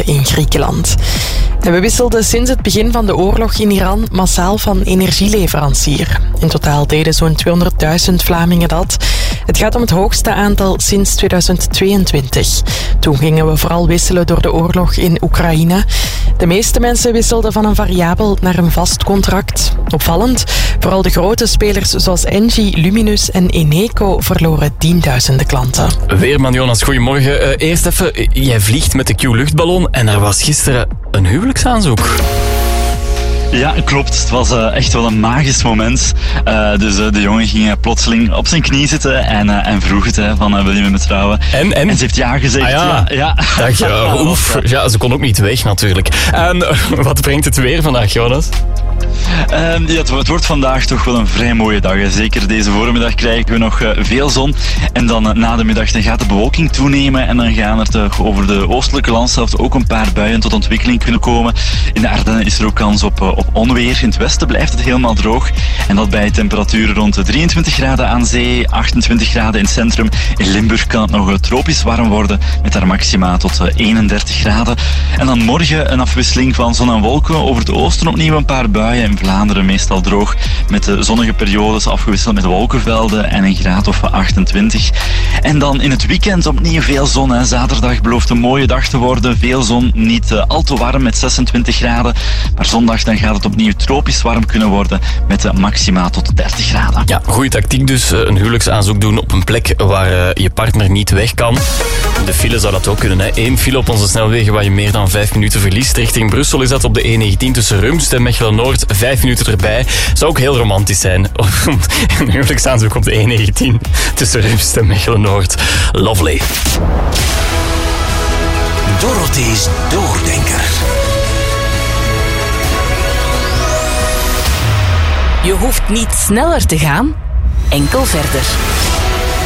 branden in Griekenland. En we wisselden sinds het begin van de oorlog in Iran massaal van energieleverancier. In totaal deden zo'n 200.000 Vlamingen dat. Het gaat om het hoogste aantal sinds 2022. Toen gingen we vooral wisselen door de oorlog in Oekraïne. De meeste mensen wisselden van een variabel naar een vast contract. Opvallend, vooral de grote spelers zoals Engie, Luminus en Eneco verloren tienduizenden klanten. Weerman Jonas, goedemorgen. Eerst even, jij vliegt met de Q-luchtballon en er was gisteren een huwelijksaanzoek. Ja, klopt. Het was echt wel een magisch moment. Dus de jongen ging plotseling op zijn knie zitten en vroeg het, van wil je met me trouwen? En ze heeft ja gezegd. Ja. Dacht je, oef. Ja, ze kon ook niet weg natuurlijk. En wat brengt het weer vandaag, Jonas? Het wordt vandaag toch wel een vrij mooie dag. Hè. Zeker deze voormiddag krijgen we nog veel zon. En dan na de middag dan gaat de bewolking toenemen. En dan gaan er toch over de oostelijke landschap ook een paar buien tot ontwikkeling kunnen komen. In de Ardennen is er ook kans op onweer. In het westen blijft het helemaal droog. En dat bij temperaturen rond de 23 graden aan zee, 28 graden in het centrum. In Limburg kan het nog tropisch warm worden. Met daar maxima tot 31 graden. En dan morgen een afwisseling van zon en wolken. Over het oosten opnieuw een paar buien. In Vlaanderen meestal droog met de zonnige periodes afgewisseld met wolkenvelden en een graad of 28. En dan in het weekend opnieuw veel zon. Hè. Zaterdag belooft een mooie dag te worden. Veel zon, niet al te warm met 26 graden. Maar zondag dan gaat het opnieuw tropisch warm kunnen worden met maxima tot 30 graden. Ja, goede tactiek dus. Een huwelijksaanzoek doen op een plek waar je partner niet weg kan. De file zou dat ook kunnen. Hè. 1 file op onze snelwegen waar je meer dan 5 minuten verliest. Richting Brussel is dat op de E19 tussen Rumst en Mechelen-Noord. 5 minuten erbij. Zou ook heel romantisch zijn. Een huwelijksaanzoek op de E19 tussen Rumst en Mechelen-Noord. Lovely. Dorothee's Doordenker. Je hoeft niet sneller te gaan, enkel verder.